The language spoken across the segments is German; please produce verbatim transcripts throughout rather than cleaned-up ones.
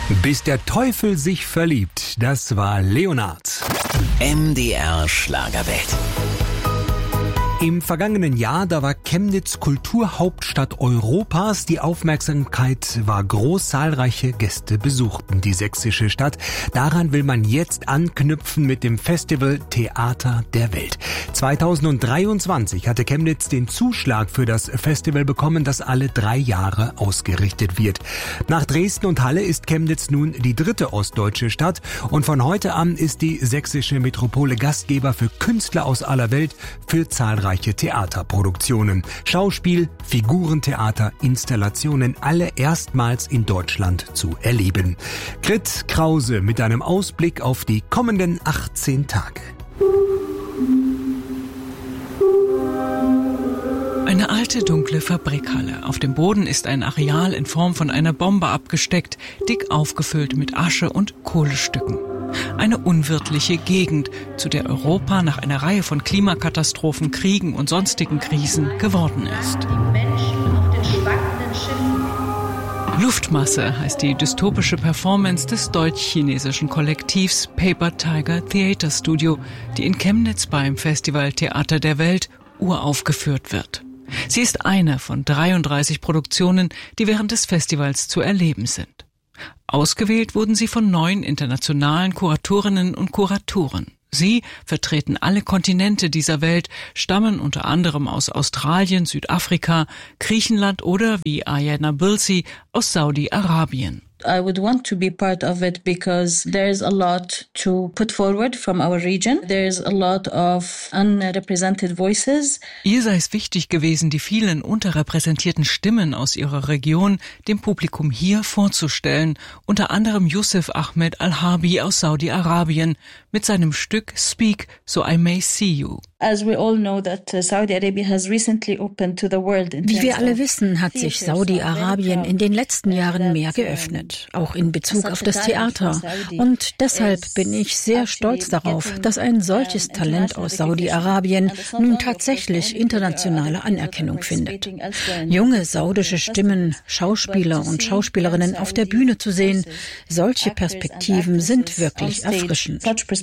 Bis der Teufel sich verliebt, das war Leonard. M D R Schlagerwelt. Im vergangenen Jahr, da war Chemnitz Kulturhauptstadt Europas. Die Aufmerksamkeit war groß, zahlreiche Gäste besuchten die sächsische Stadt. Daran will man jetzt anknüpfen mit dem Festival Theater der Welt. zweitausenddreiundzwanzig hatte Chemnitz den Zuschlag für das Festival bekommen, das alle drei Jahre ausgerichtet wird. Nach Dresden und Halle ist Chemnitz nun die dritte ostdeutsche Stadt und von heute an ist die sächsische Metropole Gastgeber für Künstler aus aller Welt für zahlreiche Theaterproduktionen. Schauspiel, Figurentheater, Installationen, alle erstmals in Deutschland zu erleben. Grit Krause mit einem Ausblick auf die kommenden achtzehn Tage. Eine alte, dunkle Fabrikhalle. Auf dem Boden ist ein Areal in Form von einer Bombe abgesteckt, dick aufgefüllt mit Asche und Kohlestücken. Eine unwirtliche Gegend, zu der Europa nach einer Reihe von Klimakatastrophen, Kriegen und sonstigen Krisen geworden ist. Luftmasse heißt die dystopische Performance des deutsch-chinesischen Kollektivs Paper Tiger Theater Studio, die in Chemnitz beim Festival Theater der Welt uraufgeführt wird. Sie ist eine von dreiunddreißig Produktionen, die während des Festivals zu erleben sind. Ausgewählt wurden sie von neun internationalen Kuratorinnen und Kuratoren. Sie vertreten alle Kontinente dieser Welt, stammen unter anderem aus Australien, Südafrika, Griechenland oder, wie Ayana Bilsi, aus Saudi-Arabien. I would want to be part of it because there's a lot to put forward from our region. There's a lot of unrepresented voices. Ihr sei es wichtig gewesen, die vielen unterrepräsentierten Stimmen aus ihrer Region dem Publikum hier vorzustellen, unter anderem Yusuf Ahmed Al-Harbi aus Saudi-Arabien mit seinem Stück Speak, So I May See You. As we all know that Saudi Arabia has recently opened to the world. Wie wir alle wissen, hat sich Saudi-Arabien in den letzten Jahren mehr geöffnet, auch in Bezug auf das Theater. Und deshalb bin ich sehr stolz darauf, dass ein solches Talent aus Saudi-Arabien nun tatsächlich internationale Anerkennung findet. Junge saudische Stimmen, Schauspieler und Schauspielerinnen auf der Bühne zu sehen, solche Perspektiven sind wirklich erfrischend.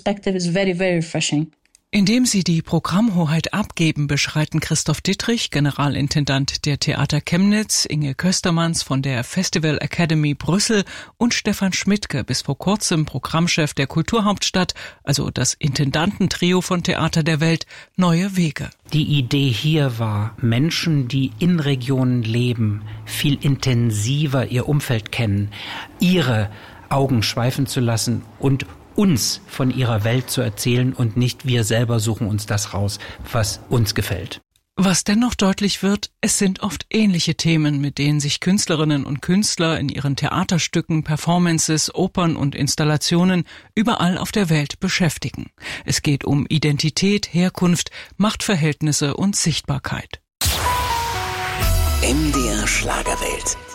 Indem sie die Programmhoheit abgeben, beschreiten Christoph Dittrich, Generalintendant der Theater Chemnitz, Inge Köstermanns von der Festival Academy Brüssel und Stefan Schmidtke, bis vor kurzem Programmchef der Kulturhauptstadt, also das Intendantentrio von Theater der Welt, neue Wege. Die Idee hier war, Menschen, die in Regionen leben, viel intensiver ihr Umfeld kennen, ihre Augen schweifen zu lassen und uns von ihrer Welt zu erzählen und nicht wir selber suchen uns das raus, was uns gefällt. Was dennoch deutlich wird, es sind oft ähnliche Themen, mit denen sich Künstlerinnen und Künstler in ihren Theaterstücken, Performances, Opern und Installationen überall auf der Welt beschäftigen. Es geht um Identität, Herkunft, Machtverhältnisse und Sichtbarkeit. M D R Schlagerwelt.